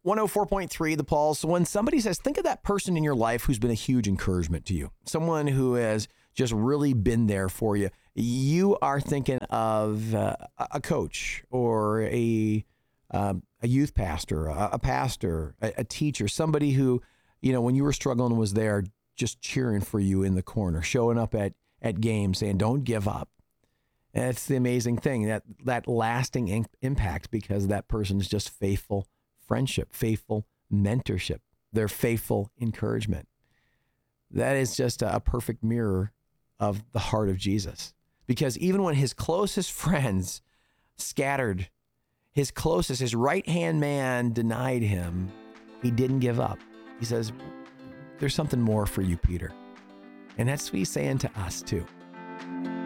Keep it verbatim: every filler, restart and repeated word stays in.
one oh four point three, The Pulse. When somebody says, think of that person in your life who's been a huge encouragement to you, someone who has just really been there for you. You are thinking of uh, a coach or a um, a youth pastor, a, a pastor, a, a teacher, somebody who, you know, when you were struggling was there just cheering for you in the corner, showing up at, at games saying, don't give up. And it's the amazing thing, that that lasting in- impact because that person's just faithful friendship, faithful mentorship, their faithful encouragement. That is just a, a perfect mirror of the heart of Jesus. Because even when his closest friends scattered, his closest, his right-hand man denied him, he didn't give up. He says, there's something more for you, Peter. And that's what he's saying to us too.